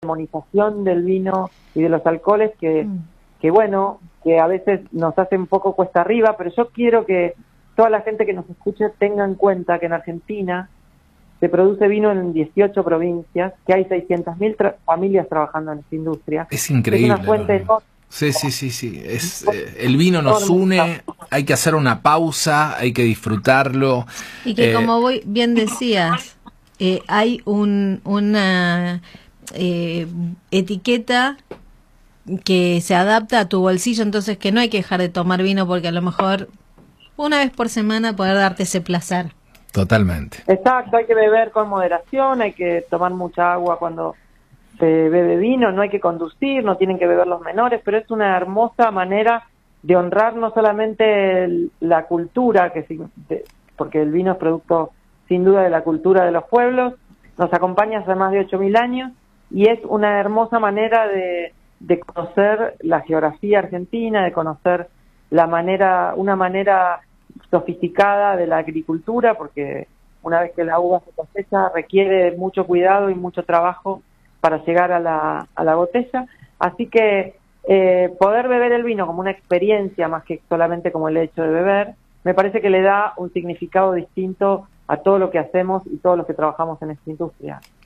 demonización del vino y de los alcoholes que bueno, que a veces nos hace un poco cuesta arriba, pero yo quiero que toda la gente que nos escuche tenga en cuenta que en Argentina se produce vino en 18 provincias, que hay 600.000 familias trabajando en esta industria. Es increíble. Es una fuente enorme. Sí. El vino nos une, hay que hacer una pausa, hay que disfrutarlo. Y que como bien decías, hay una etiqueta que se adapta a tu bolsillo, entonces que no hay que dejar de tomar vino porque a lo mejor una vez por semana poder darte ese placer. Totalmente. Exacto, hay que beber con moderación, hay que tomar mucha agua cuando se bebe vino, no hay que conducir, no tienen que beber los menores, pero es una hermosa manera de honrar no solamente la cultura, porque el vino es producto sin duda de la cultura de los pueblos, nos acompaña hace más de 8.000 años y es una hermosa manera de conocer la geografía argentina, de conocer una manera sofisticada de la agricultura, porque una vez que la uva se cosecha requiere mucho cuidado y mucho trabajo para llegar a la botella, así que poder beber el vino como una experiencia más que solamente como el hecho de beber, me parece que le da un significado distinto a todo lo que hacemos y todos los que trabajamos en esta industria.